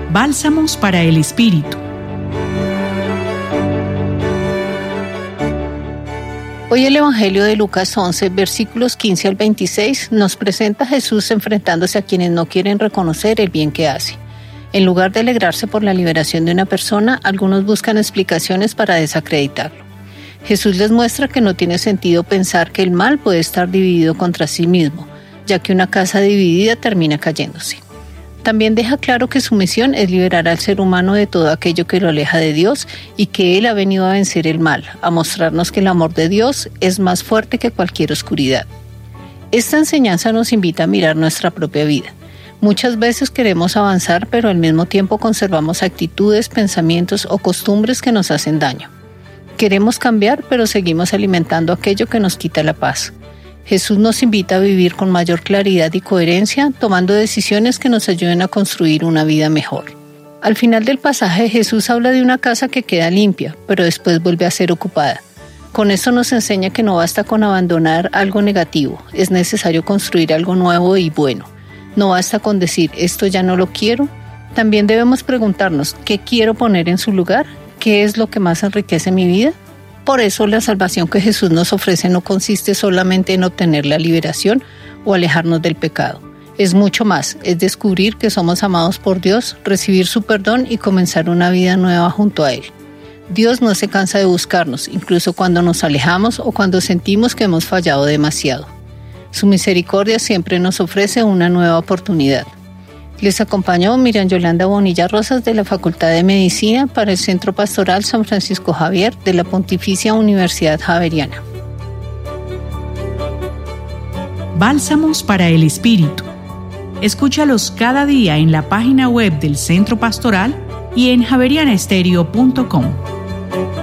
Bálsamos para el Espíritu. Hoy el Evangelio de Lucas 11, versículos 15 al 26, nos presenta a Jesús enfrentándose a quienes no quieren reconocer el bien que hace. En lugar de alegrarse por la liberación de una persona, algunos buscan explicaciones para desacreditarlo. Jesús les muestra que no tiene sentido pensar que el mal puede estar dividido contra sí mismo, ya que una casa dividida termina cayéndose. También deja claro que su misión es liberar al ser humano de todo aquello que lo aleja de Dios y que Él ha venido a vencer el mal, a mostrarnos que el amor de Dios es más fuerte que cualquier oscuridad. Esta enseñanza nos invita a mirar nuestra propia vida. Muchas veces queremos avanzar, pero al mismo tiempo conservamos actitudes, pensamientos o costumbres que nos hacen daño. Queremos cambiar, pero seguimos alimentando aquello que nos quita la paz. Jesús nos invita a vivir con mayor claridad y coherencia, tomando decisiones que nos ayuden a construir una vida mejor. Al final del pasaje, Jesús habla de una casa que queda limpia, pero después vuelve a ser ocupada. Con esto nos enseña que no basta con abandonar algo negativo, es necesario construir algo nuevo y bueno. No basta con decir, esto ya no lo quiero. También debemos preguntarnos, ¿qué quiero poner en su lugar? ¿Qué es lo que más enriquece mi vida? Por eso la salvación que Jesús nos ofrece no consiste solamente en obtener la liberación o alejarnos del pecado. Es mucho más, es descubrir que somos amados por Dios, recibir su perdón y comenzar una vida nueva junto a Él. Dios no se cansa de buscarnos, incluso cuando nos alejamos o cuando sentimos que hemos fallado demasiado. Su misericordia siempre nos ofrece una nueva oportunidad. Les acompañó Miriam Yolanda Bonilla Rosas de la Facultad de Medicina para el Centro Pastoral San Francisco Javier de la Pontificia Universidad Javeriana. Bálsamos para el Espíritu. Escúchalos cada día en la página web del Centro Pastoral y en javerianaestereo.com.